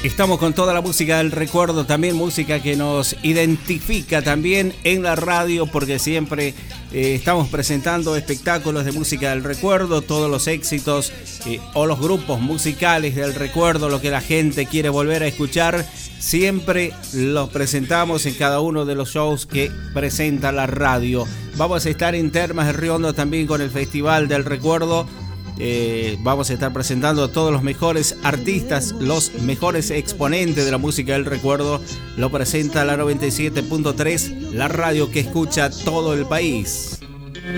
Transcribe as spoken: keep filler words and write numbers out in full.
Estamos con toda la música del recuerdo, también música que nos identifica también en la radio, porque siempre eh, estamos presentando espectáculos de música del recuerdo, todos los éxitos eh, o los grupos musicales del recuerdo, lo que la gente quiere volver a escuchar, siempre los presentamos en cada uno de los shows que presenta la radio. Vamos a estar en Termas de Río Hondo también con el Festival del Recuerdo. Eh, vamos a estar presentando a todos los mejores artistas, los mejores exponentes de la música del recuerdo. Lo presenta la noventa y siete punto tres, la radio que escucha todo el país.